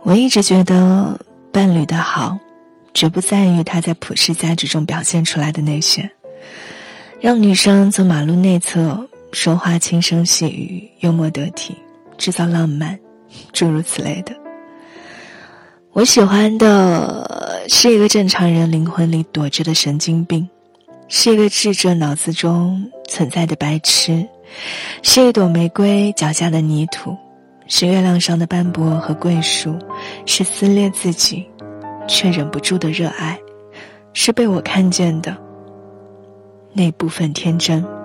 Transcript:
我一直觉得伴侣的好绝不在于他在普世价值中表现出来的那些，让女生从马路内侧说话轻声细语，幽默得体，制造浪漫，诸如此类的。我喜欢的是一个正常人灵魂里躲着的神经病，是一个智者脑子中存在的白痴，是一朵玫瑰脚下的泥土，是月亮上的斑驳和桂树，是撕裂自己却忍不住的热爱，是被我看见的那部分天真。